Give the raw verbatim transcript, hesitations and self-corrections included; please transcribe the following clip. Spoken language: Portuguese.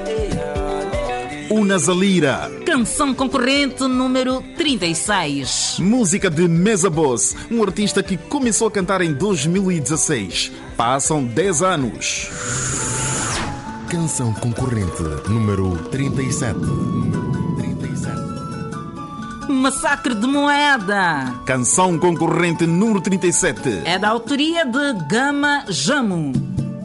Una Zalira. Canção concorrente número trinta e seis. Música de Meza Boss, um artista que começou a cantar em dois mil e dezesseis. Passam dez anos. Canção concorrente número trinta e sete. trinta e sete. Massacre de Moeda. Canção concorrente número trinta e sete. É da autoria de Gama Jamu.